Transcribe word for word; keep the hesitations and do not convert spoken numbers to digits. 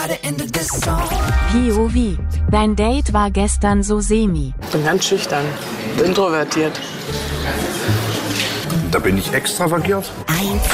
P O V. Dein Date war gestern so semi. Ich bin ganz schüchtern, introvertiert. Da bin ich extravertiert. eins